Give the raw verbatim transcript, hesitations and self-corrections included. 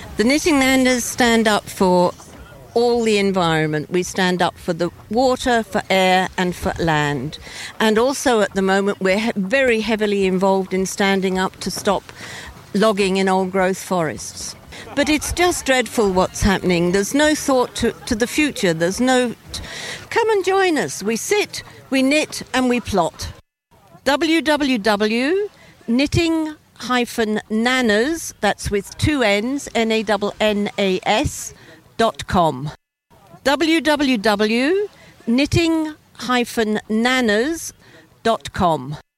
The Knitting Nanners stand up for all the environment. We stand up for the water, for air and for land. And also at the moment we're he- very heavily involved in standing up to stop logging in old growth forests. But it's just dreadful what's happening. There's no thought to, to the future. There's no... T- Come and join us. We sit, we knit and we plot. w w w dot knitting nanners, that's with two N's, N A N N A S, dot com. w w w dot knitting nanners dot com.